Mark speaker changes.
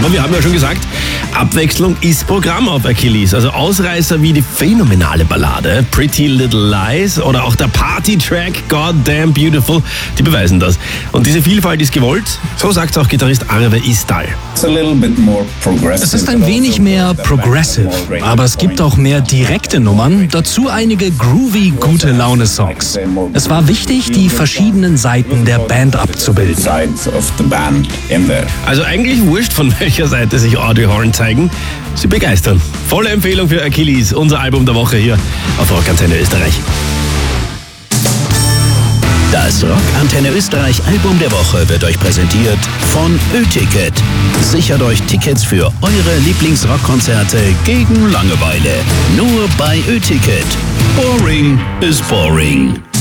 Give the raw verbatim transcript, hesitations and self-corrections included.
Speaker 1: Aber wir haben ja schon gesagt, Abwechslung ist Programm auf Achilles. Also Ausreißer wie die phänomenale Ballade Pretty Little Lies oder auch der Party-Track Goddamn Beautiful, die beweisen das. Und diese Vielfalt ist gewollt, so sagt auch Gitarrist Arve Istal.
Speaker 2: Es ist ein wenig mehr progressive, aber es gibt auch mehr direkte Nummern, dazu einige groovy, gute Laune-Songs. Es war wichtig, die verschiedenen Seiten der Band abzubilden.
Speaker 1: Also eigentlich wurscht, von welcher Seite sich Audrey Horne zeigen. Sie begeistern. Volle Empfehlung für Achilles, unser Album der Woche hier auf Rock Antenne Österreich.
Speaker 3: Das Rock Antenne Österreich Album der Woche wird euch präsentiert von Ö-Ticket. Sichert euch Tickets für eure Lieblingsrockkonzerte gegen Langeweile. Nur bei Ö-Ticket. Boring is boring.